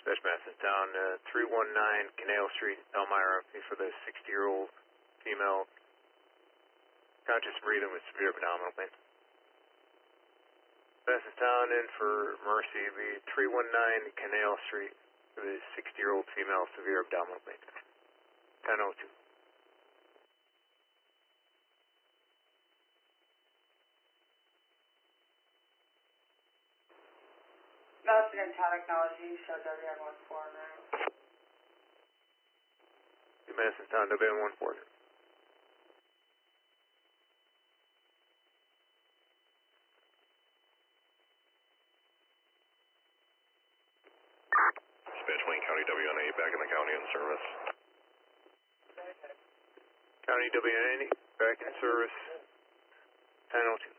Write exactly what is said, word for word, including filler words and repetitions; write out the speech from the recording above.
Dispatch Madison Town, uh, three one nine Canal Street, Elmira, for the sixty-year-old female, conscious breathing with severe abdominal pain. Madison Town in for Mercy, be three one nine Canal Street, for the sixty-year-old female, severe abdominal pain. ten oh two. Madison and Town Technology, show W N one four now. Madison Town, W N one four. Dispatch Wayne County W N A, back in the county in service. County W N A, back in service, ten oh two.